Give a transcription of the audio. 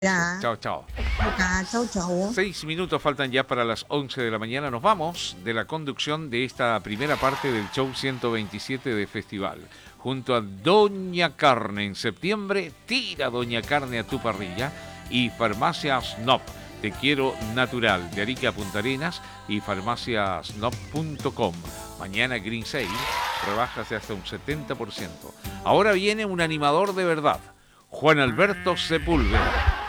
Ya, Chao, chao. acá, chau, chau. 6 minutos faltan ya para las 11 de la mañana. Nos vamos de la conducción de esta primera parte del show 127 de Festival. Junto a Doña Carne en septiembre, tira Doña Carne a tu parrilla. Y Farmacia Snob, te quiero natural, de Arica a Punta Arenas y farmaciasnob.com. Mañana Green Sale, rebajas de hasta un 70%. Ahora viene un animador de verdad, Juan Alberto Sepúlveda.